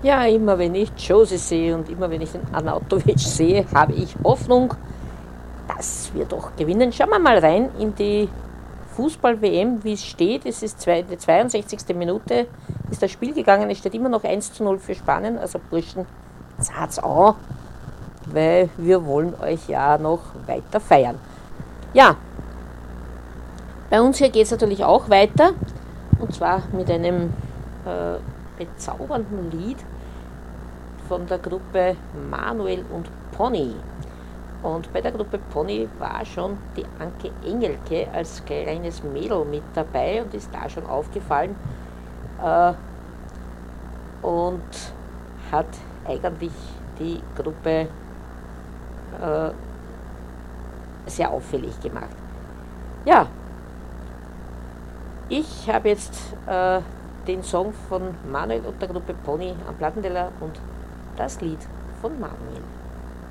Ja, immer wenn ich Josie sehe und immer wenn ich den Arnautovic sehe, habe ich Hoffnung, dass wir doch gewinnen. Schauen wir mal rein in die Fußball-WM, wie es steht. Es ist die 62. Minute, ist das Spiel gegangen. Es steht immer noch 1:0 für Spanien. Also Burschen, zahlt's an, weil wir wollen euch ja noch weiter feiern. Ja, bei uns hier geht es natürlich auch weiter. Und zwar mit einem bezaubernden Lied von der Gruppe Manuel und Pony. Und bei der Gruppe Pony war schon die Anke Engelke als kleines Mädel mit dabei und ist da schon aufgefallen und hat eigentlich die Gruppe sehr auffällig gemacht. Ja, ich habe jetzt den Song von Manuel und der Gruppe Pony am Plattenteller und das Lied von Manuel.